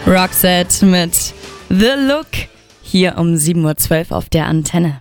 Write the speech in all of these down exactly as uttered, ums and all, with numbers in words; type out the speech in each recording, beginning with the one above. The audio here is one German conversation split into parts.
Roxette mit The Look hier um sieben Uhr zwölf auf der Antenne.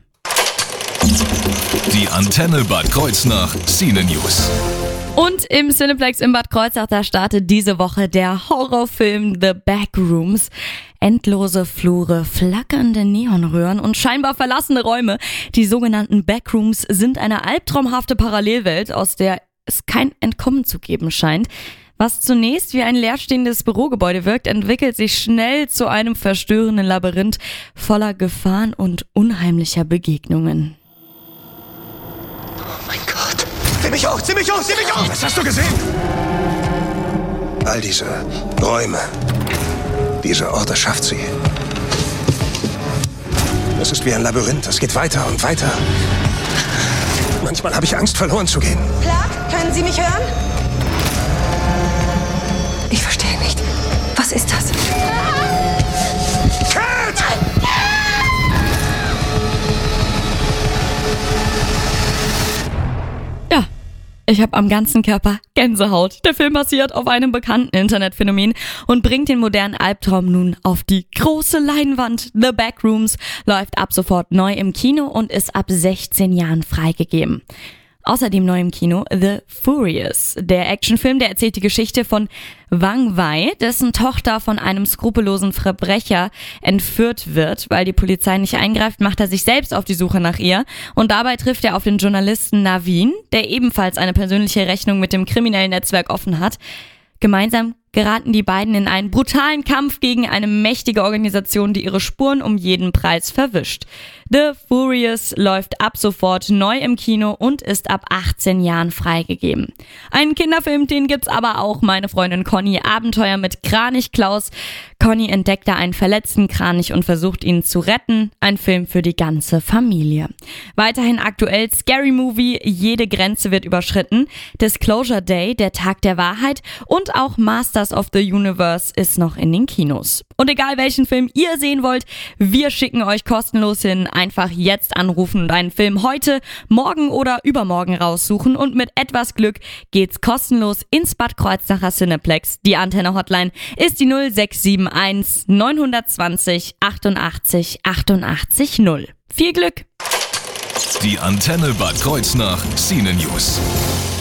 Die Antenne Bad Kreuznach Cine News. Und im Cineplex in Bad Kreuznach, da startet diese Woche der Horrorfilm The Backrooms. Endlose Flure, flackernde Neonröhren und scheinbar verlassene Räume. Die sogenannten Backrooms sind eine albtraumhafte Parallelwelt, aus der es kein Entkommen zu geben scheint. Was zunächst wie ein leerstehendes Bürogebäude wirkt, entwickelt sich schnell zu einem verstörenden Labyrinth voller Gefahren und unheimlicher Begegnungen. Oh mein Gott. Zieh mich hoch, zieh mich hoch, zieh mich hoch! Was hast du gesehen? All diese Räume, diese Orte schafft sie. Es ist wie ein Labyrinth, es geht weiter und weiter. Manchmal habe ich Angst, verloren zu gehen. Clark, können Sie mich hören? Ich verstehe nicht. Was ist das? Cat! Ja, ich habe am ganzen Körper Gänsehaut. Der Film basiert auf einem bekannten Internetphänomen und bringt den modernen Albtraum nun auf die große Leinwand. The Backrooms läuft ab sofort neu im Kino und ist ab sechzehn Jahren freigegeben. Außerdem neu im Kino The Furious. Der Actionfilm, der erzählt die Geschichte von Wang Wei, dessen Tochter von einem skrupellosen Verbrecher entführt wird. Weil die Polizei nicht eingreift, macht er sich selbst auf die Suche nach ihr. Und dabei trifft er auf den Journalisten Naveen, der ebenfalls eine persönliche Rechnung mit dem kriminellen Netzwerk offen hat. Gemeinsam geraten die beiden in einen brutalen Kampf gegen eine mächtige Organisation, die ihre Spuren um jeden Preis verwischt. The Furious läuft ab sofort neu im Kino und ist ab achtzehn Jahren freigegeben. Einen Kinderfilm, den gibt's aber auch. Meine Freundin Conny, Abenteuer mit Kranich Klaus. Conny entdeckt da einen verletzten Kranich und versucht ihn zu retten. Ein Film für die ganze Familie. Weiterhin aktuell Scary Movie, jede Grenze wird überschritten. Disclosure Day, der Tag der Wahrheit und auch Masters of the Universe ist noch in den Kinos. Und egal welchen Film ihr sehen wollt, wir schicken euch kostenlos hin. Einfach jetzt anrufen und einen Film heute, morgen oder übermorgen raussuchen und mit etwas Glück geht's kostenlos ins Bad Kreuznacher Cineplex. Die Antenne-Hotline ist die null sechs sieben eins neun zwei null achtundachtzig achtundachtzig null. Viel Glück! Die Antenne Bad Kreuznach Cine News.